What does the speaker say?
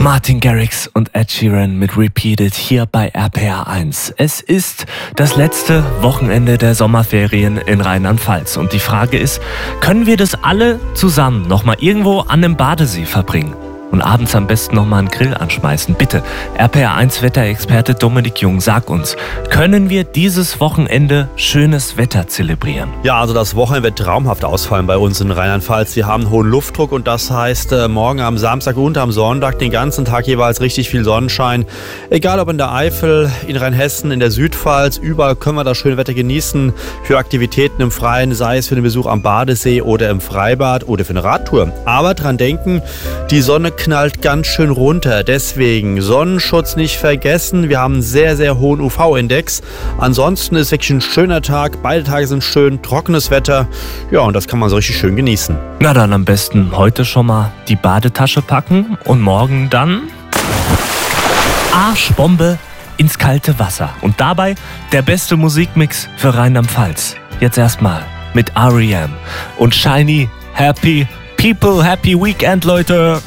Martin Garrix und Ed Sheeran mit Repeated hier bei RPR 1. Es ist das letzte Wochenende der Sommerferien in Rheinland-Pfalz. Und die Frage ist, können wir das alle zusammen nochmal irgendwo an einem Badesee verbringen? Und abends am besten nochmal einen Grill anschmeißen. Bitte, RPR 1 Wetterexperte Dominik Jung, sag uns, können wir dieses Wochenende schönes Wetter zelebrieren? Ja, also das Wochenende wird traumhaft ausfallen bei uns in Rheinland-Pfalz. Wir haben hohen Luftdruck und das heißt, morgen am Samstag und am Sonntag den ganzen Tag jeweils richtig viel Sonnenschein. Egal ob in der Eifel, in Rheinhessen, in der Südpfalz, überall können wir das schöne Wetter genießen für Aktivitäten im Freien, sei es für den Besuch am Badesee oder im Freibad oder für eine Radtour. Aber dran denken, die Sonne knallt ganz schön runter. Deswegen Sonnenschutz nicht vergessen. Wir haben einen sehr, sehr hohen UV-Index. Ansonsten ist wirklich ein schöner Tag. Beide Tage sind schön, trockenes Wetter. Ja, und das kann man so richtig schön genießen. Na dann am besten heute schon mal die Badetasche packen und morgen dann Arschbombe ins kalte Wasser. Und dabei der beste Musikmix für Rheinland-Pfalz. Jetzt erstmal mit R.E.M. und Shiny Happy People. Happy Weekend, Leute!